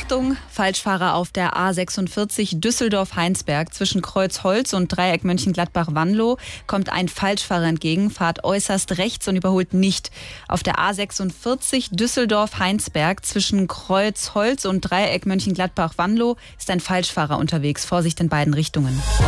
Achtung, Falschfahrer auf der A46 Düsseldorf-Heinsberg zwischen Kreuzholz und Dreieck Mönchengladbach-Wanlo kommt ein Falschfahrer entgegen, fahrt äußerst rechts und überholt nicht. Auf der A46 Düsseldorf-Heinsberg zwischen Kreuzholz und Dreieck Mönchengladbach-Wanlo ist ein Falschfahrer unterwegs. Vorsicht in beiden Richtungen.